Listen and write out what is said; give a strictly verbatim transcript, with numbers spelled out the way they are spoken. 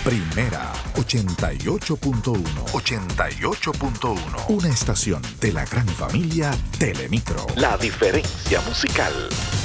Primera ochenta y ocho punto uno. ochenta y ocho punto uno. Una estación de la gran familia Telemicro. La diferencia musical.